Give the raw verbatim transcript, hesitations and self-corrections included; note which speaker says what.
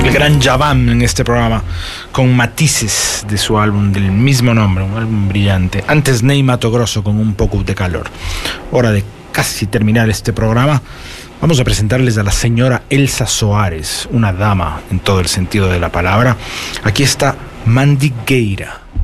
Speaker 1: el gran Javan en este programa, con Matices de su álbum del mismo nombre, un álbum brillante. Antes Ney Mato Grosso con Un poco de calor. Hora de casi terminar este programa. Vamos a presentarles a la señora Elsa Soares, una dama en todo el sentido de la palabra. Aquí está Mandingueira.